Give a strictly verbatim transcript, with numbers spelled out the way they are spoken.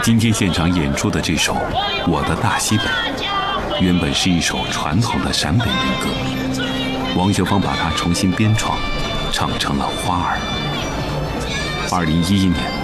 今天现场演出的这首《我的大西北》，原本是一首传统的陕北民歌，王秀芳把它重新编创，唱成了《花儿》。二零一一年，